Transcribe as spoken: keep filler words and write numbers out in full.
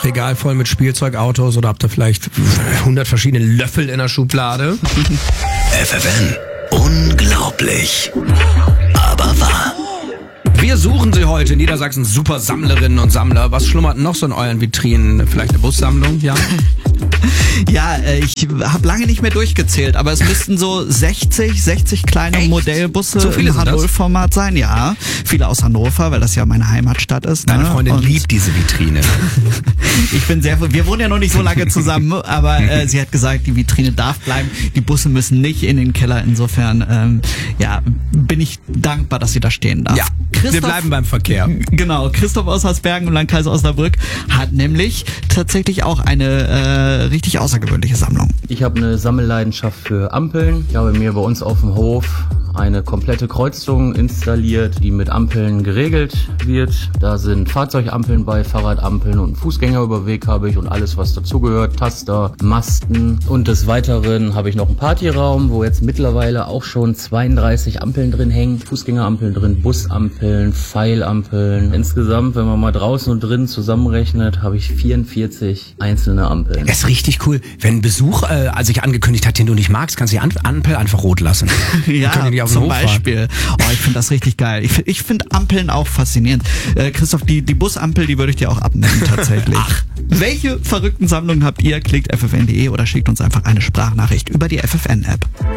Regal voll mit Spielzeugautos oder habt ihr vielleicht hundert verschiedene Löffel in der Schublade? F F N. Unglaublich, aber wahr. Wir suchen sie heute in Niedersachsen, super Sammlerinnen und Sammler. Was schlummert noch so in euren Vitrinen? Vielleicht eine Bussammlung, ja? Ja, ich habe lange nicht mehr durchgezählt, aber es müssten so sechzig, sechzig kleine Echt? Modellbusse So viele im sind H das? null Format sein, ja. Viele aus Hannover, weil das ja meine Heimatstadt ist. Deine ne? Freundin Und liebt diese Vitrine. ich bin sehr, wir wohnen ja noch nicht so lange zusammen, aber äh, sie hat gesagt, die Vitrine darf bleiben, die Busse müssen nicht in den Keller. Insofern, ähm, ja, bin ich dankbar, dass sie da stehen darf. Ja, wir bleiben beim Verkehr. Genau, Christoph aus Hasbergen im Landkreis Osnabrück hat nämlich tatsächlich auch eine äh, richtig außergewöhnliche Sammlung. Ich habe eine Sammelleidenschaft für Ampeln. Ich habe mir bei uns auf dem Hof eine komplette Kreuzung installiert, die mit Ampeln geregelt wird. Da sind Fahrzeugampeln bei, Fahrradampeln und Fußgängerüberweg habe ich und alles, was dazugehört. Taster, Masten und des Weiteren habe ich noch einen Partyraum, wo jetzt mittlerweile auch schon zweiunddreißig Ampeln drin hängen. Fußgängerampeln drin, Busampeln, Pfeilampeln. Insgesamt, wenn man mal draußen und drinnen zusammenrechnet, habe ich vierundvierzig einzelne Ampeln. Das ist richtig cool. Wenn ein Besuch äh, also sich angekündigt hat, den du nicht magst, kannst du die An- Ampel einfach rot lassen. Ja, können die auf den zum Hof fahren. Beispiel. Oh, ich finde das richtig geil. Ich, find- ich finde Ampeln auch faszinierend. Äh, Christoph, die, die Busampel, die würde ich dir auch abnehmen tatsächlich. Ach, welche verrückten Sammlungen habt ihr? Klickt F F N punkt de oder schickt uns einfach eine Sprachnachricht über die F F N-App.